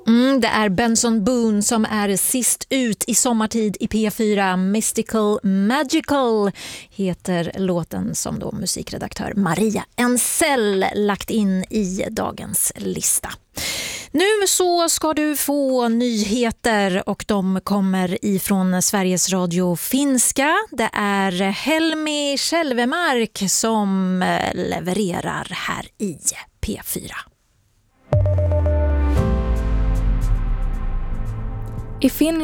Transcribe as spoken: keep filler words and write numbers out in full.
Mm, det är Benson Boone som är sist ut i sommartid i P fyra. Mystical Magical heter låten som då musikredaktör Maria Ensell lagt in i dagens lista. Nu så ska du få nyheter och de kommer ifrån Sveriges Radio Finska. Det är Helmi Selvemark som levererar här i P fyra. I Finland